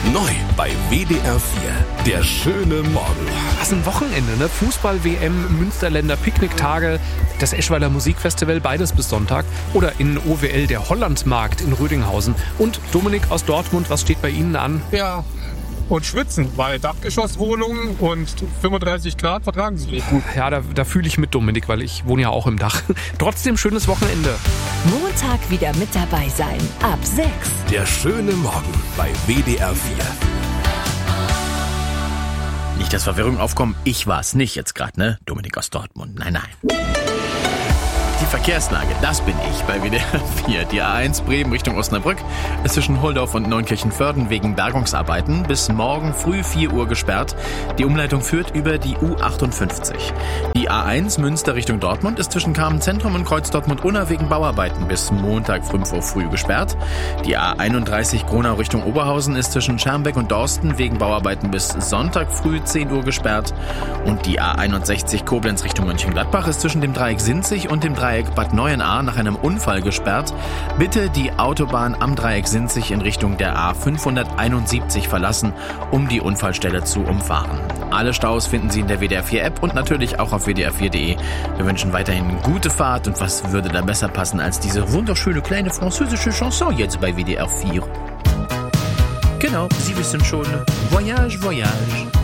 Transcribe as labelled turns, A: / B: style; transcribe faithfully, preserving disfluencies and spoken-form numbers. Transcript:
A: Neu bei W D R vier. Der schöne Morgen.
B: Was ein Wochenende, ne? Fußball-W M, Münsterländer Picknicktage, das Eschweiler Musikfestival, beides bis Sonntag. Oder in O W L der Hollandmarkt in Rödinghausen. Und Dominik aus Dortmund, was steht bei Ihnen an?
C: Ja, und schwitzen, weil Dachgeschosswohnungen und fünfunddreißig Grad vertragen sie nicht gut.
B: Ja, da, da fühle ich mit Dominik, weil ich wohne ja auch im Dach. Trotzdem schönes Wochenende.
D: Montag wieder mit dabei sein. Ab sechs.
A: Der schöne Morgen bei W D R vier.
E: Nicht, dass Verwirrung aufkommt, ich war's nicht jetzt gerade, ne? Dominik aus Dortmund. Nein, nein. Die Verkehrslage, das bin ich bei W D R vier. Die A eins Bremen Richtung Osnabrück ist zwischen Holdorf und Neunkirchen-Vörden wegen Bergungsarbeiten bis morgen früh vier Uhr gesperrt. Die Umleitung führt über die U achtundfünfzig. Die A eins Münster Richtung Dortmund ist zwischen Carmen-Zentrum und Kreuz Dortmund-Unna wegen Bauarbeiten bis Montag fünf Uhr früh gesperrt. Die A einunddreißig Gronau Richtung Oberhausen ist zwischen Schermbeck und Dorsten wegen Bauarbeiten bis Sonntag früh zehn Uhr gesperrt. Und die A einundsechzig Koblenz Richtung Mönchengladbach ist zwischen dem Dreieck Sinzig und dem Dreieck Bad Neuenahr nach einem Unfall gesperrt. Bitte die Autobahn am Dreieck Sinzig in Richtung der A fünfhunderteinundsiebzig verlassen, um die Unfallstelle zu umfahren. Alle Staus finden Sie in der W D R vier App und natürlich auch auf w d r vier punkt d e. Wir wünschen weiterhin gute Fahrt und was würde da besser passen als diese wunderschöne kleine französische Chanson jetzt bei W D R vier. Genau, Sie wissen schon, Voyage, Voyage.